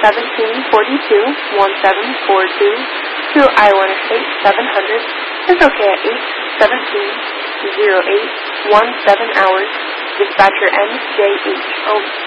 1742 to Iowa Interstate 700 is okay at 8:17:08:17 hours. Dispatcher MJH home.